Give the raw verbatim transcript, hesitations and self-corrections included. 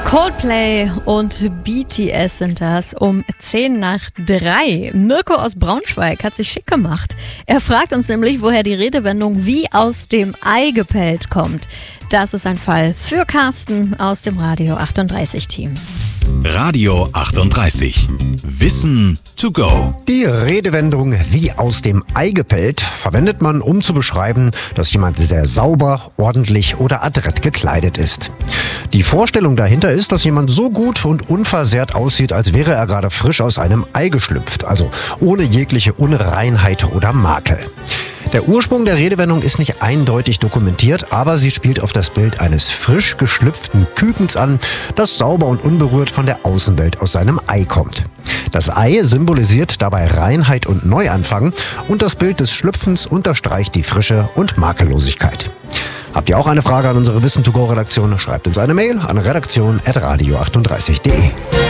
Coldplay und B T S sind das um zehn nach drei. Mirko aus Braunschweig hat sich schick gemacht. Er fragt uns nämlich, woher die Redewendung wie aus dem Ei gepellt kommt. Das ist ein Fall für Carsten aus dem Radio achtunddreißig Team. Radio achtunddreißig. Wissen to go. Die Redewendung wie aus dem Ei gepellt verwendet man, um zu beschreiben, dass jemand sehr sauber, ordentlich oder adrett gekleidet ist. Die Vorstellung dahinter ist, dass jemand so gut und unversehrt aussieht, als wäre er gerade frisch aus einem Ei geschlüpft, also ohne jegliche Unreinheit oder Makel. Der Ursprung der Redewendung ist nicht eindeutig dokumentiert, aber sie spielt auf das Bild eines frisch geschlüpften Kükens an, das sauber und unberührt von der Außenwelt aus seinem Ei kommt. Das Ei symbolisiert dabei Reinheit und Neuanfang und das Bild des Schlüpfens unterstreicht die Frische und Makellosigkeit. Habt ihr auch eine Frage an unsere Wissen to go Redaktion? Schreibt uns eine Mail an redaktion at radio achtunddreißig punkt de.